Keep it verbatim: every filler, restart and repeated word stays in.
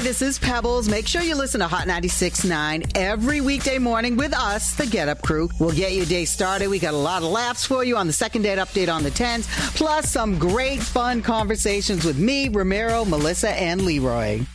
this is Pebbles. Make sure you listen to Hot ninety-six point nine every weekday morning with us, the Get Up Crew. We'll get your day started. We got a lot of laughs for you on the second date update on the tens, plus some great fun conversations with me, Ramiro, Melissa, and Leroy.